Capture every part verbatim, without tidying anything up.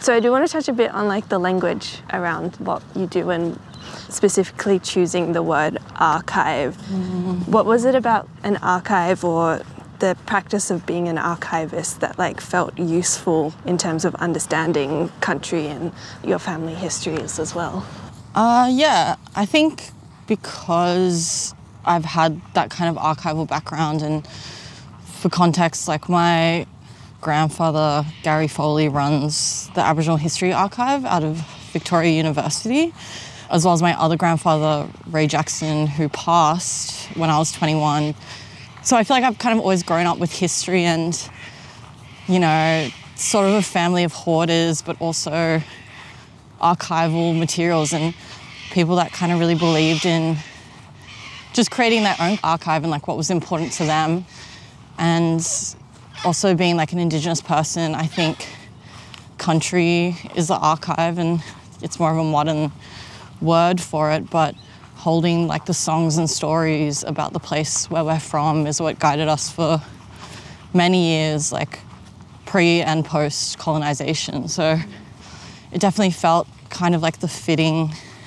So I do want to touch a bit on like the language around what you do and specifically choosing the word archive. Mm. What was it about an archive or the practice of being an archivist that like felt useful in terms of understanding country and your family histories as well? Uh, yeah, I think because I've had that kind of archival background, and for context, like my grandfather, Gary Foley, runs the Aboriginal History Archive out of Victoria University, as well as my other grandfather, Ray Jackson, who passed when I was twenty-one. So I feel like I've kind of always grown up with history and, you know, sort of a family of hoarders, but also archival materials and people that kind of really believed in just creating their own archive and like what was important to them. And also being like an Indigenous person, I think country is the archive, and it's more of a modern word for it, but holding like the songs and stories about the place where we're from is what guided us for many years, like pre and post colonization. So it definitely felt kind of like the fitting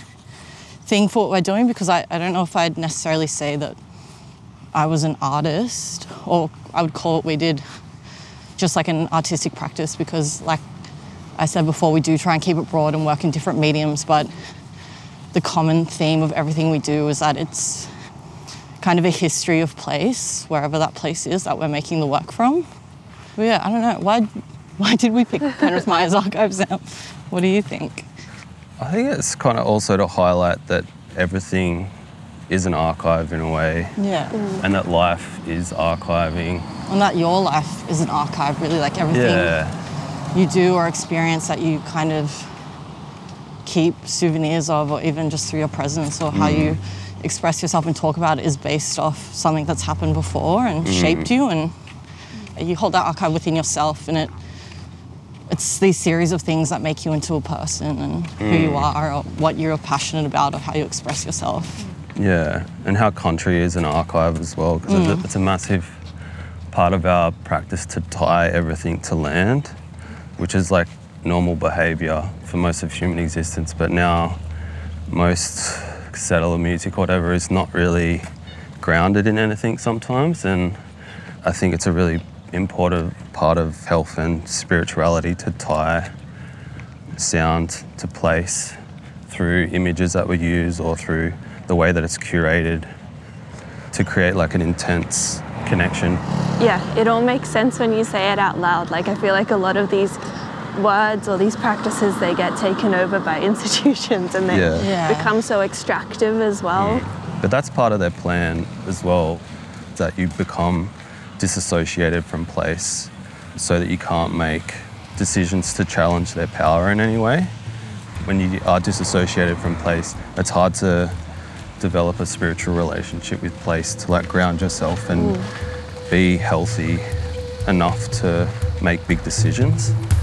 thing for what we're doing, because I, I don't know if I'd necessarily say that I was an artist, or I would call what we did just like an artistic practice, because like I said before, we do try and keep it broad and work in different mediums, but the common theme of everything we do is that it's kind of a history of place, wherever that place is that we're making the work from. But yeah, I don't know, why why did we pick Penrith Myers Archives now? What do you think? I think it's kind of also to highlight that everything is an archive in a way. Yeah. Mm. And that life is archiving. And that your life is an archive, really, like everything yeah. you do or experience that you kind of keep souvenirs of, or even just through your presence or how mm. you express yourself and talk about it, is based off something that's happened before and mm. shaped you, and you hold that archive within yourself, and it it's these series of things that make you into a person and mm. who you are, or what you're passionate about, or how you express yourself. Yeah, and how country is an archive as well, because mm. it's a massive part of our practice to tie everything to land, which is like normal behaviour for most of human existence, but now most settler music or whatever is not really grounded in anything sometimes, and I think it's a really important part of health and spirituality to tie sound to place through images that we use or through the way that it's curated to create like an intense connection. Yeah, it all makes sense when you say it out loud. Like I feel like a lot of these words or these practices, they get taken over by institutions and they yeah. Yeah. become so extractive as well. Mm. But that's part of their plan as well, that you become disassociated from place so that you can't make decisions to challenge their power in any way. When you are disassociated from place, it's hard to develop a spiritual relationship with place, to like ground yourself and mm. be healthy enough to make big decisions.